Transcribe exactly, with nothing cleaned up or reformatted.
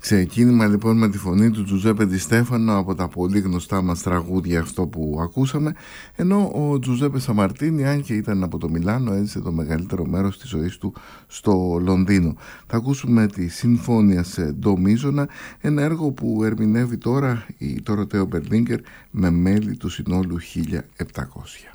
Ξεκίνημα λοιπόν με τη φωνή του Τζουζέπε Ντι Στέφανο από τα πολύ γνωστά μας τραγούδια, αυτό που ακούσαμε, ενώ ο Τζουζέπε Σαμαρτίνι, αν και ήταν από το Μιλάνο, έζησε το μεγαλύτερο μέρος της ζωής του στο Λονδίνο. Θα ακούσουμε τη Συμφώνια σε ντο μείζωνα, ένα έργο που ερμηνεύει τώρα η Ντοροτέο Μπερλίνγκερ με μέλη του συνόλου χίλια επτακόσια.